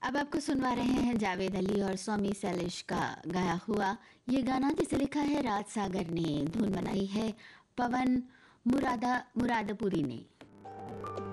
अब आपको सुनवा रहे हैं जावेद अली और स्वामी सैलिश का गाया हुआ ये गाना, जिसे लिखा है राज सागर ने, धुन बनाई है पवन मुरादापुरी ने।